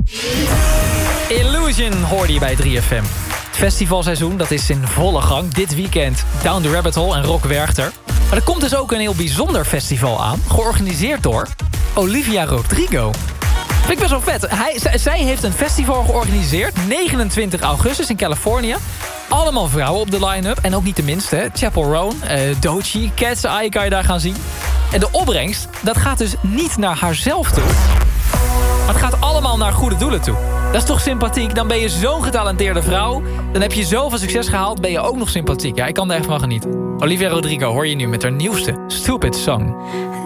Illusion hoorde je bij 3FM. Het festivalseizoen dat is in volle gang. Dit weekend Down the Rabbit Hole en Rock Werchter. Maar er komt dus ook een heel bijzonder festival aan. Georganiseerd door Olivia Rodrigo. Vind ik best wel vet. Zij heeft een festival georganiseerd. 29 augustus in Californië. Allemaal vrouwen op de line-up. En ook niet de minste. Hè. Chappell Roan, Doechii, Cat's Eye kan je daar gaan zien. En de opbrengst, dat gaat dus niet naar haarzelf toe. Maar het gaat allemaal naar goede doelen toe. Dat is toch sympathiek? Dan ben je zo'n getalenteerde vrouw. Dan heb je zoveel succes gehaald. Ben je ook nog sympathiek. Ja, ik kan er echt van genieten. Olivia Rodrigo hoor je nu met haar nieuwste Stupid Song.